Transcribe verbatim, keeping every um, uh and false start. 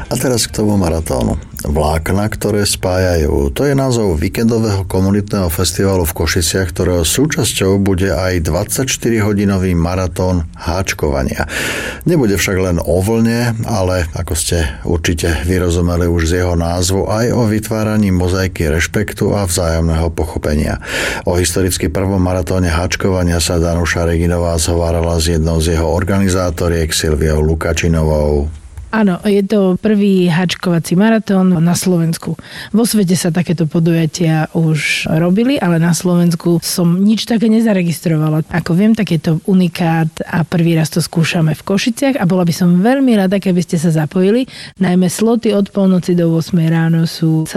A teraz k tomu maratónu. Vlákna, ktoré spájajú. To je názov víkendového komunitného festivalu v Košiciach, ktorého súčasťou bude aj dvadsaťštyrihodinový maratón háčkovania. Nebude však len o vlne, ale ako ste určite vyrozumeli už z jeho názvu, aj o vytváraní mozaiky rešpektu a vzájomného pochopenia. O historicky prvom maratóne háčkovania sa Danuša Reginová zhovárala s jednou z jeho organizátoriek Silviou Lukačinovou. Áno, je to prvý háčkovací maratón na Slovensku. Vo svete sa takéto podujatia už robili, ale na Slovensku som nič také nezaregistrovala. Ako viem, tak je to unikát a prvý raz to skúšame v Košiciach a bola by som veľmi rada, keby ste sa zapojili. Najmä sloty od polnoci do ôsmej ráno sú